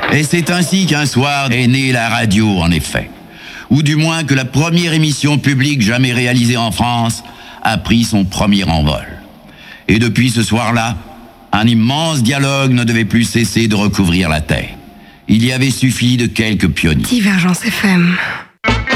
Et c'est ainsi qu'un soir est née la radio, en effet. Ou du moins que la première émission publique jamais réalisée en France a pris son premier envol. Et depuis ce soir-là, un immense dialogue ne devait plus cesser de recouvrir la Terre. Il y avait suffi de quelques pionniers. Divergence FM.